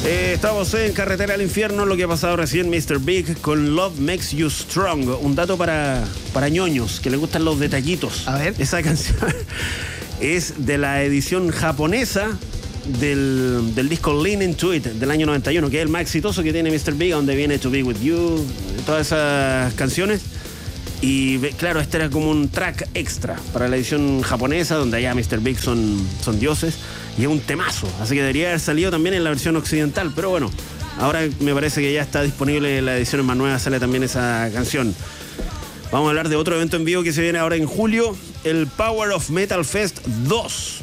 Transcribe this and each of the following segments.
Estamos en Carretera al Infierno, lo que ha pasado recién Mr. Big con Love Makes You Strong. Un dato para ñoños, que les gustan los detallitos. A ver. Esa canción es de la edición japonesa del disco Lean Into It del año 91, que es el más exitoso que tiene Mr. Big, donde viene To Be With You, todas esas canciones. Y claro, este era como un track extra para la edición japonesa, donde allá Mr. Big son dioses, y es un temazo, así que debería haber salido también en la versión occidental, pero bueno, ahora me parece que ya está disponible en la edición más nueva, sale también esa canción. Vamos a hablar de otro evento en vivo que se viene ahora en julio, el Power of Metal Fest 2,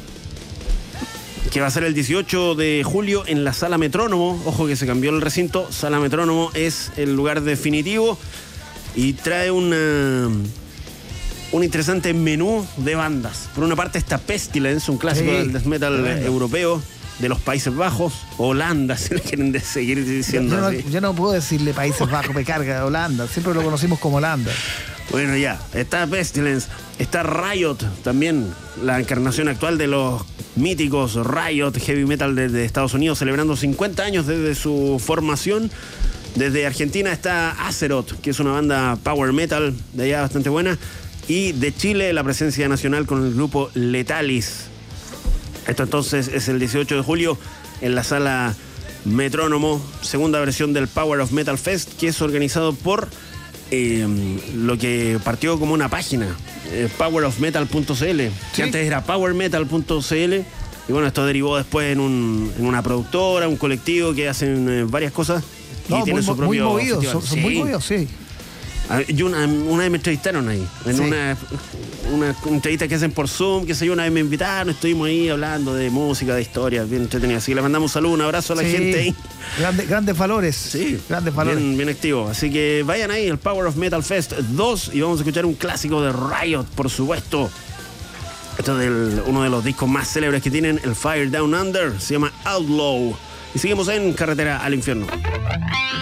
que va a ser el 18 de julio en la Sala Metrónomo. Ojo que se cambió el recinto, Sala Metrónomo es el lugar definitivo y trae un interesante menú de bandas. Por una parte está Pestilence, un clásico del death metal europeo de los Países Bajos, Holanda, si le quieren seguir diciendo así. Yo no puedo decirle Países Bajos, me carga Holanda, siempre lo conocimos como Holanda. Bueno, ya, está Pestilence, está Riot, también la encarnación actual de los míticos Riot Heavy Metal de Estados Unidos, celebrando 50 años desde su formación. Desde Argentina está Azeroth, que es una banda power metal de allá bastante buena. Y de Chile la presencia nacional con el grupo Letalis. Esto entonces es el 18 de julio en la Sala Metrónomo, segunda versión del Power of Metal Fest, que es organizado por lo que partió como una página, powerofmetal.cl, que antes era powermetal.cl, y bueno, esto derivó después en una productora, un colectivo que hacen varias cosas y tienen su propio muy movidos, son muy movidos, sí. Y una vez me entrevistaron ahí, en una entrevista que hacen por Zoom, que sé yo, una vez me invitaron, estuvimos ahí hablando de música, de historia, bien entretenido. Así que le mandamos un saludo, un abrazo a la gente ahí. Grandes valores. Sí, grandes valores. Bien activo. Así que vayan ahí, el Power of Metal Fest 2, y vamos a escuchar un clásico de Riot, por supuesto. Esto es uno de los discos más célebres que tienen, el Fire Down Under, se llama Outlaw. Y seguimos en Carretera al Infierno.